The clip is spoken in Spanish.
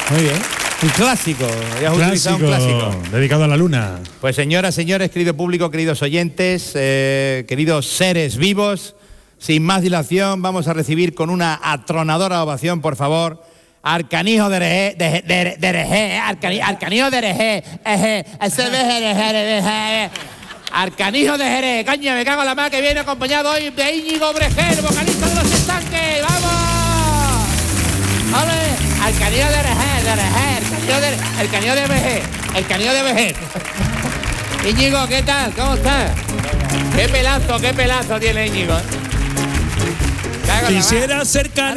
Muy bien. Un clásico. Ya has utilizado un clásico. Dedicado a la luna. Pues señoras, señores, querido público, queridos oyentes, queridos seres vivos, sin más dilación, vamos a recibir con una atronadora ovación, por favor, Arcanijo de Herejé, Arcanijo de Herejé, Arcanijo de Jerez, caña, me cago en la mar, que viene acompañado hoy de Íñigo Brejer, vocalista de Los Estanques, ¡vamos! ¡Ole! Arcanijo de Herejé, el Canijo de Vejer, el Canijo de Vejer. Íñigo, ¿qué tal? ¿Cómo estás? Qué pelazo tiene Íñigo. Quisiera ser